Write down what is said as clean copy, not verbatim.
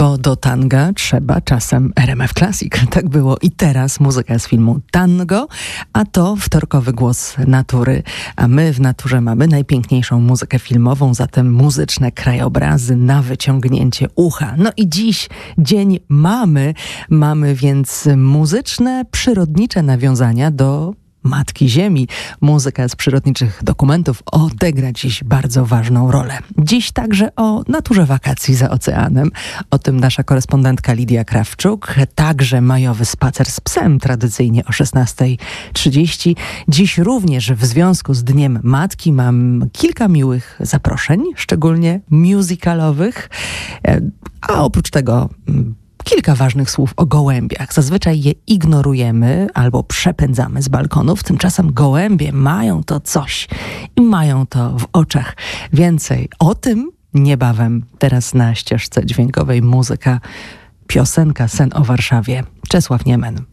Bo do tanga trzeba czasem RMF Classic. Tak było i teraz muzyka z filmu Tango, a to wtorkowy głos natury. A my w naturze mamy najpiękniejszą muzykę filmową, zatem muzyczne krajobrazy na wyciągnięcie ucha. No i dziś dzień mamy więc muzyczne, przyrodnicze nawiązania do Matki Ziemi. Muzyka z przyrodniczych dokumentów odegra dziś bardzo ważną rolę. Dziś także o naturze wakacji za oceanem. O tym nasza korespondentka Lidia Krawczuk. Także majowy spacer z psem, tradycyjnie o 16:30. Dziś również w związku z Dniem Matki mam kilka miłych zaproszeń, szczególnie musicalowych. A oprócz tego kilka ważnych słów o gołębiach. Zazwyczaj je ignorujemy albo przepędzamy z balkonów. Tymczasem gołębie mają to coś i mają to w oczach. Więcej o tym niebawem. Teraz na ścieżce dźwiękowej muzyka, piosenka Sen o Warszawie. Czesław Niemen.